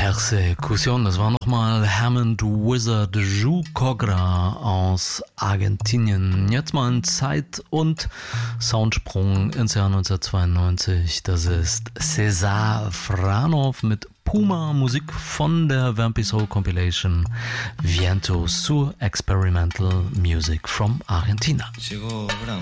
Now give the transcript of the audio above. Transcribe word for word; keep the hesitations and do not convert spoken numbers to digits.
Persecution, das war nochmal Hammond Wizard Ju Cogra aus Argentinien. Jetzt mal ein Zeit- und Soundsprung ins Jahr neunzehnhundertzweiundneunzig. Das ist César Franov mit Puma, Musik von der Vampy Soul Compilation Viento sur Experimental Music from Argentina.